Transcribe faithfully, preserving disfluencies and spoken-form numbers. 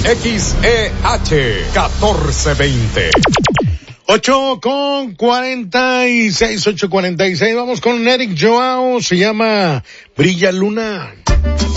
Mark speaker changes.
Speaker 1: X E H catorce veinte.
Speaker 2: Ocho con cuarenta y seis, ocho cuarenta y seis. Vamos con Eric Joao. Se llama Brilla Luna.